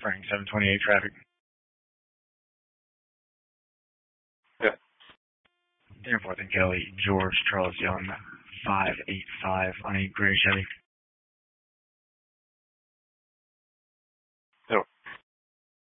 Frank, 728 traffic. Yeah. 4th and Kelly, George Charles Young, 585 on a gray Chevy.